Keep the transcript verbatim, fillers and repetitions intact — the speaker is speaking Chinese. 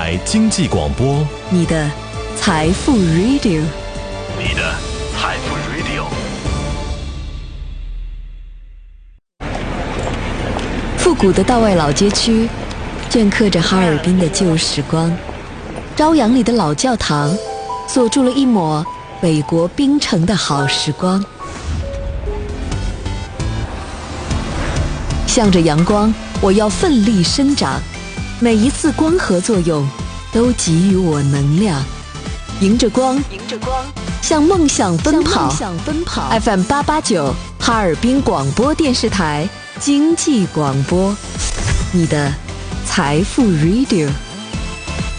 台经济广播， 你的财富 Radio， 你的财富 Radio。 复古的道外老街区，镌刻着哈尔滨的旧时光。朝阳里的老教堂，锁住了一抹北国冰城的好时光。向着阳光，我要奋力生长，每一次光合作用都给予我能量。迎着光，迎着光，向梦想奔跑。向梦想奔跑。F M 八八九，哈尔滨广播电视台经济广播，你的财富 Radio。